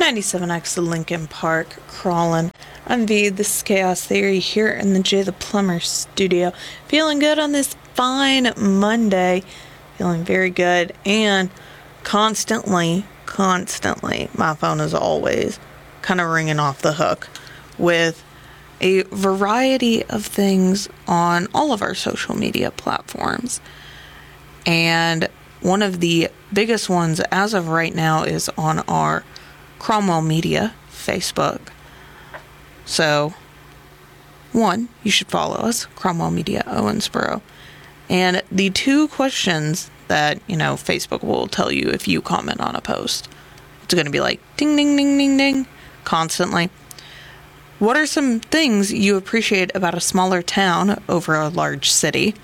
97X Lincoln Park, crawling. I'm V, this is Chaos Theory here in the Jay the Plumber studio. Feeling good on this fine Monday. Feeling very good. And constantly, my phone is always kind of ringing off the hook with a variety of things on all of our social media platforms. And one of the biggest ones as of right now is on our Cromwell Media Facebook. So, one, you should follow us, Cromwell Media Owensboro. And the two questions that, Facebook will tell you if you comment on a post. It's going to be like ding, ding, ding, ding, ding, constantly. What are some things you appreciate about a smaller town over a large city?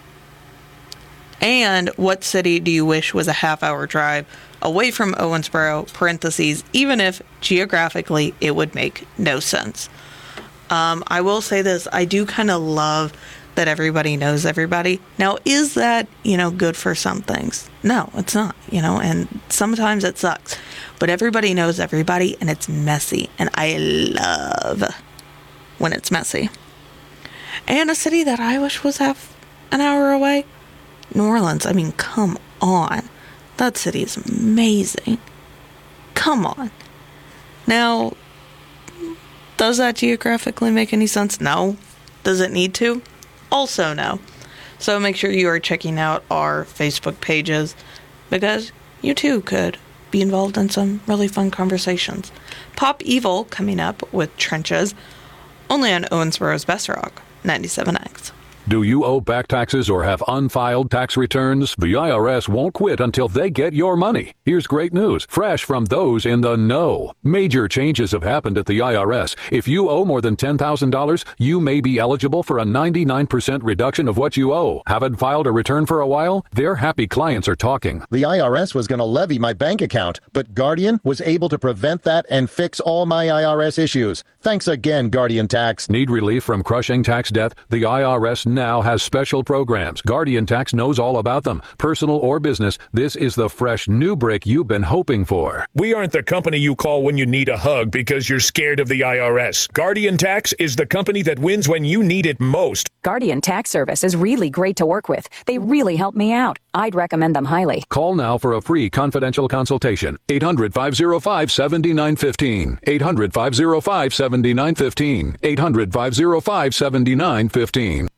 And what city do you wish was a half-hour drive away from Owensboro, parentheses, even if geographically it would make no sense? I will say this, I do kind of love that everybody knows everybody. Now, is that, good for some things? No, it's not, and sometimes it sucks. But everybody knows everybody, and it's messy, and I love when it's messy. And a city that I wish was half an hour away, New Orleans. I mean, come on. That city is amazing. Come on. Now, does that geographically make any sense? No. Does it need to? Also no. So make sure you are checking out our Facebook pages because you too could be involved in some really fun conversations. Pop Evil coming up with Trenches, only on Owensboro's Best Rock, 97X. Do you owe back taxes or have unfiled tax returns? The IRS won't quit until they get your money. Here's great news, fresh from those in the know. Major changes have happened at the IRS. If you owe more than $10,000, you may be eligible for a 99% reduction of what you owe. Haven't filed a return for a while? Their happy clients are talking. The IRS was going to levy my bank account, but Guardian was able to prevent that and fix all my IRS issues. Thanks again, Guardian Tax. Need relief from crushing tax debt? The IRS now has special programs. Guardian Tax knows all about them. Personal or business, this is the fresh new break you've been hoping for. We aren't the company you call when you need a hug because you're scared of the IRS. Guardian Tax is the company that wins when you need it most. Guardian Tax Service is really great to work with. They really help me out. I'd recommend them highly. Call now for a free confidential consultation. 800-505-7915. 800-505-7915. 800-505-7915.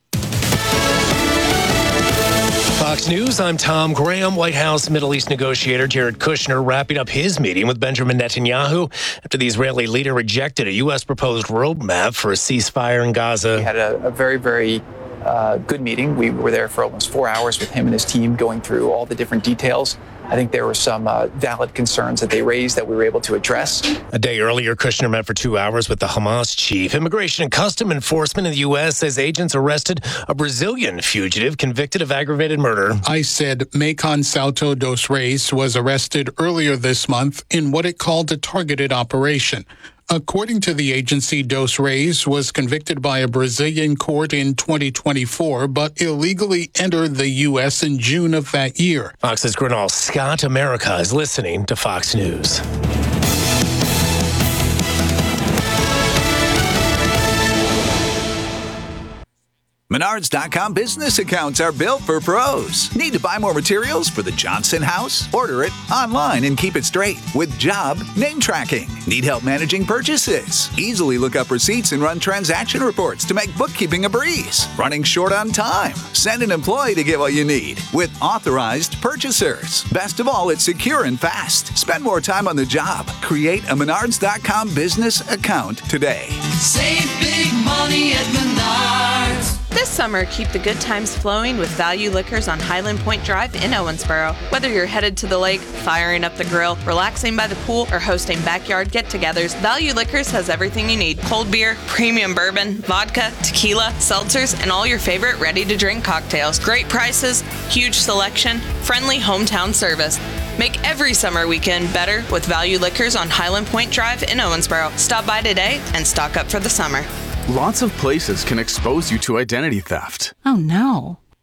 Fox News, I'm Tom Graham. White House Middle East negotiator Jared Kushner wrapping up his meeting with Benjamin Netanyahu after the Israeli leader rejected a U.S. proposed roadmap for a ceasefire in Gaza. We had a very, very good meeting. We were there for almost 4 hours with him and his team going through all the different details. I think there were some valid concerns that they raised that we were able to address. A day earlier, Kushner met for 2 hours with the Hamas chief. Immigration and Custom Enforcement in the U.S. says agents arrested a Brazilian fugitive convicted of aggravated murder. I said Macon Salto dos Reis was arrested earlier this month in what it called a targeted operation. According to the agency, Dos Reis was convicted by a Brazilian court in 2024, but illegally entered the U.S. in June of that year. Fox's Grinal Scott America is listening to Fox News. Menards.com business accounts are built for pros. Need to buy more materials for the Johnson house? Order it online and keep it straight with job name tracking. Need help managing purchases? Easily look up receipts and run transaction reports to make bookkeeping a breeze. Running short on time? Send an employee to get what you need with authorized purchasers. Best of all, it's secure and fast. Spend more time on the job. Create a Menards.com business account today. Save big money at Menards. This summer, keep the good times flowing with Value Liquors on Highland Point Drive in Owensboro. Whether you're headed to the lake, firing up the grill, relaxing by the pool, or hosting backyard get-togethers, Value Liquors has everything you need. Cold beer, premium bourbon, vodka, tequila, seltzers, and all your favorite ready-to-drink cocktails. Great prices, huge selection, friendly hometown service. Make every summer weekend better with Value Liquors on Highland Point Drive in Owensboro. Stop by today and stock up for the summer. Lots of places can expose you to identity theft. Oh, no.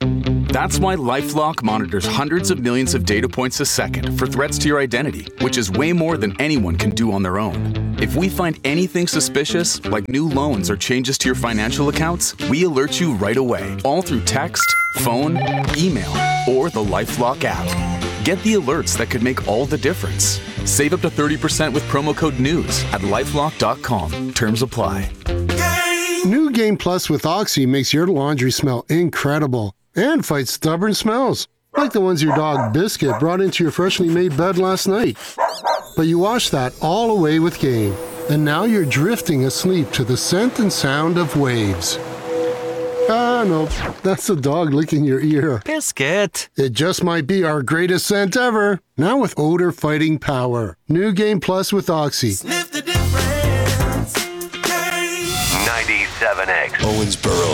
That's why LifeLock monitors hundreds of millions of data points a second for threats to your identity, which is way more than anyone can do on their own. If we find anything suspicious, like new loans or changes to your financial accounts, we alert you right away, all through text, phone, email, or the LifeLock app. Get the alerts that could make all the difference. Save up to 30% with promo code NEWS at LifeLock.com. Terms apply. New Game Plus with Oxy makes your laundry smell incredible and fights stubborn smells, like the ones your dog Biscuit brought into your freshly made bed last night. But you washed that all away with Game, and now you're drifting asleep to the scent and sound of waves. Ah, no, that's the dog licking your ear. Biscuit. It just might be our greatest scent ever, now with odor-fighting power. New Game Plus with Oxy. Sniff the difference. 97X. Owensboro